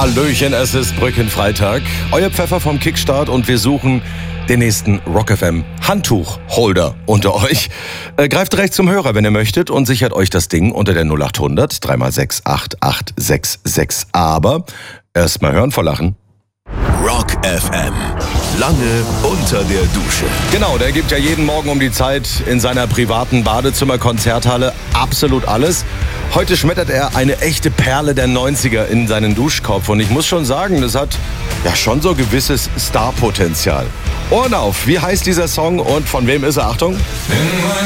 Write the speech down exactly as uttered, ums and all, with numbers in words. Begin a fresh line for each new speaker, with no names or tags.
Hallöchen, es ist Brückenfreitag. Euer Pfeffer vom Kickstart und wir suchen den nächsten Rock F M Handtuchholder unter euch. Äh, greift direkt zum Hörer, wenn ihr möchtet, und sichert euch das Ding unter der null acht hundert drei mal sechs acht acht sechs sechs. Aber erstmal hören vor Lachen.
Rock F M. Lange unter der Dusche.
Genau, der gibt ja jeden Morgen um die Zeit in seiner privaten Badezimmer-Konzerthalle absolut alles. Heute schmettert er eine echte Perle der neunziger in seinen Duschkopf. Und ich muss schon sagen, das hat ja schon so gewisses Starpotenzial. Ohren auf, wie heißt dieser Song und von wem ist er? Achtung!